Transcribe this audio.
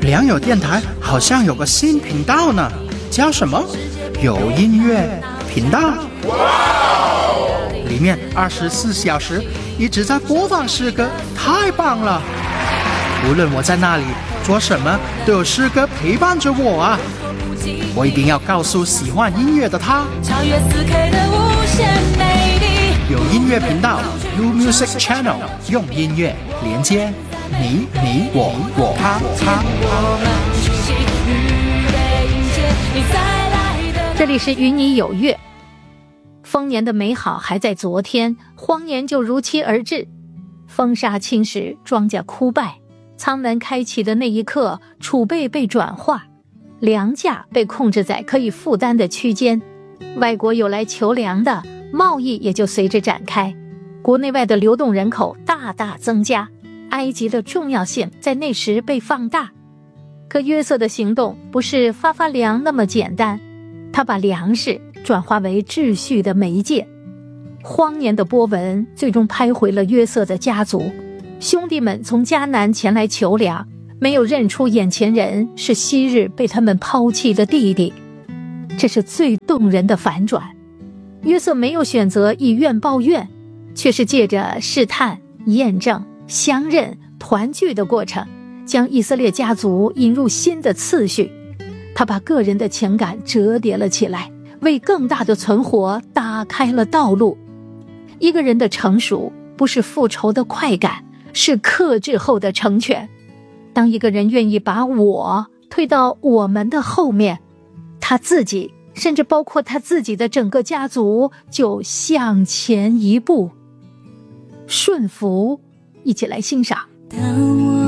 良友电台好像有个新频道呢，叫什么？有音乐频道。里面24小时一直在播放诗歌，太棒了！无论我在哪里做什么，都有诗歌陪伴着我啊！我一定要告诉喜欢音乐的他， 超越4K 的无限美丽。 有音乐频道 U Music Channel， 用音乐连接你我他。 这里是与你有约。丰年的美好还在昨天，荒年就如期而至。风沙侵蚀，庄稼枯败，仓门开启的那一刻，储备被转化，粮价被控制在可以负担的区间，外国有来求粮的，贸易也就随之展开，国内外的流动人口大大增加，埃及的重要性在那时被放大。可约瑟的行动不是发粮那么简单，他把粮食转化为秩序的媒介。荒年的波纹最终拍回了约瑟的家族，兄弟们从迦南前来求粮，没有认出眼前人是昔日被他们抛弃的弟弟。这是最动人的反转。约瑟没有选择以怨报怨，却是借着试探、验证、相认、团聚的过程，将以色列家族引入新的次序。他把个人的情感折叠了起来，为更大的存活打开了道路。一个人的成熟不是复仇的快感，是克制后的成全。当一个人愿意把我推到我们的后面，他自己甚至包括他自己的整个家族就向前一步。顺服，一起来欣赏。 当